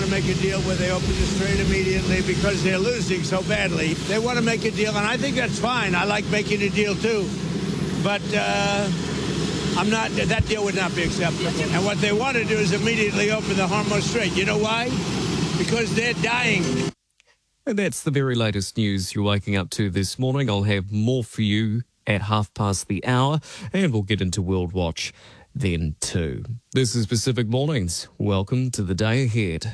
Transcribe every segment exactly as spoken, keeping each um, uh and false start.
to make a deal where they open the strait immediately because they're losing so badly. They want to make a deal, and I think that's fine. I like making a deal, too. But uh, I'm not. That deal would not be acceptable. And what they want to do is immediately open the Hormuz Strait. You know why? Because they're dying. And that's the very latest news you're waking up to this morning. I'll have more for you at half past the hour, and we'll get into World Watch then too. This is Pacific Mornings. Welcome to the day ahead.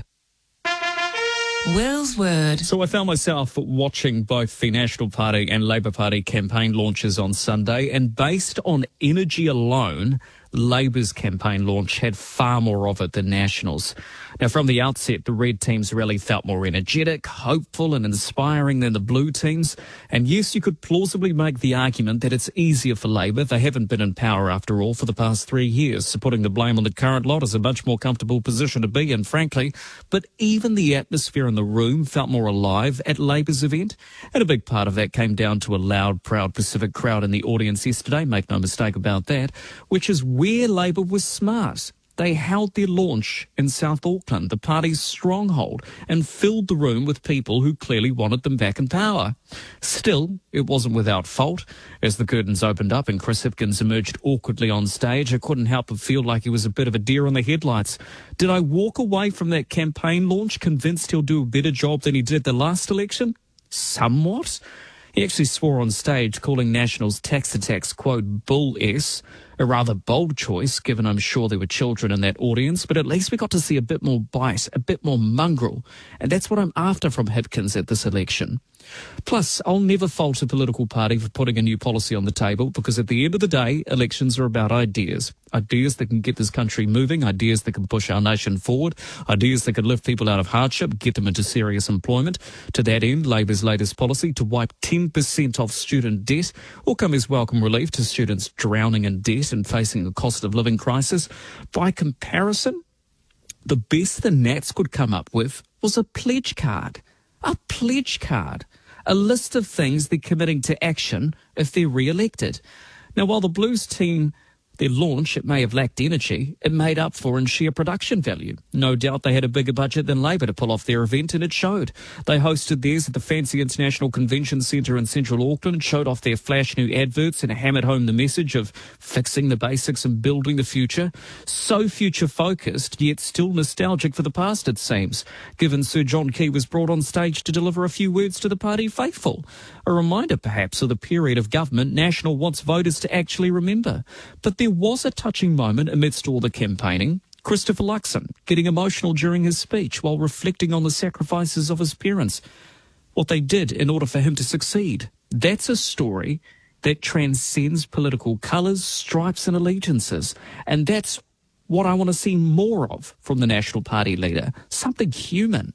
Will's Word. So I found myself watching both the National Party and Labour Party campaign launches on Sunday, and based on energy alone, Labour's campaign launch had far more of it than National's. Now, from the outset, the red teams really felt more energetic, hopeful and inspiring than the blue teams. And yes, you could plausibly make the argument that it's easier for Labour. They haven't been in power, after all, for the past three years. So putting the blame on the current lot is a much more comfortable position to be in, frankly. But even the atmosphere in the room felt more alive at Labour's event. And a big part of that came down to a loud, proud Pacific crowd in the audience yesterday, make no mistake about that, which is where Labour was smart. They held their launch in South Auckland, the party's stronghold, and filled the room with people who clearly wanted them back in power. Still, it wasn't without fault. As the curtains opened up and Chris Hipkins emerged awkwardly on stage, I couldn't help but feel like he was a bit of a deer in the headlights. Did I walk away from that campaign launch convinced he'll do a better job than he did the last election? Somewhat. He actually swore on stage, calling National's tax attacks, quote, bull S, a rather bold choice, given I'm sure there were children in that audience, but at least we got to see a bit more bite, a bit more mongrel, and that's what I'm after from Hipkins at this election. Plus, I'll never fault a political party for putting a new policy on the table, because at the end of the day, elections are about ideas. Ideas that can get this country moving, ideas that can push our nation forward, ideas that can lift people out of hardship, get them into serious employment. To that end, Labour's latest policy to wipe ten percent off student debt will come as welcome relief to students drowning in debt and facing a cost of living crisis. By comparison, the best the Nats could come up with was a pledge card. A pledge card. A list of things they're committing to action if they're re-elected. Now, while the Blues team, their launch, it may have lacked energy, it made up for in sheer production value. No doubt they had a bigger budget than Labour to pull off their event, and it showed. They hosted theirs at the fancy International Convention Centre in central Auckland, showed off their flash new adverts and hammered home the message of fixing the basics and building the future. So future-focused, yet still nostalgic for the past, it seems, given Sir John Key was brought on stage to deliver a few words to the party faithful. A reminder, perhaps, of the period of government National wants voters to actually remember. But there was a touching moment amidst all the campaigning. Christopher Luxon getting emotional during his speech while reflecting on the sacrifices of his parents, what they did in order for him to succeed. That's a story that transcends political colours, stripes and allegiances. And that's what I want to see more of from the National Party leader, something human.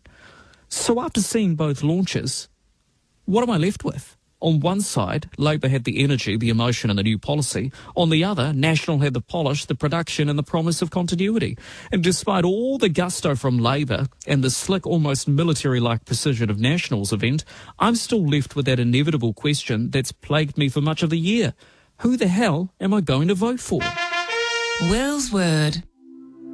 So after seeing both launches, what am I left with? On one side, Labour had the energy, the emotion and the new policy. On the other, National had the polish, the production and the promise of continuity. And despite all the gusto from Labour and the slick, almost military-like precision of National's event, I'm still left with that inevitable question that's plagued me for much of the year. Who the hell am I going to vote for? Will's Word.